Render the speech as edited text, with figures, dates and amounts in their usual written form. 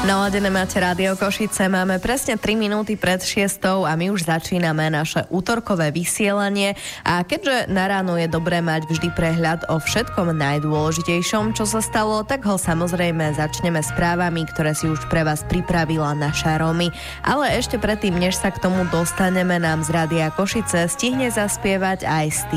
Naladené máte Rádio Košice, máme presne 3 minúty pred 6 a my už začíname naše útorkové vysielanie a keďže na ráno je dobré mať vždy prehľad o všetkom najdôležitejšom, čo sa stalo, tak ho samozrejme začneme správami, ktoré si už pre vás pripravila naša Romy. Ale ešte predtým, než sa k tomu dostaneme, nám z Rádia Košice stihne zaspievať aj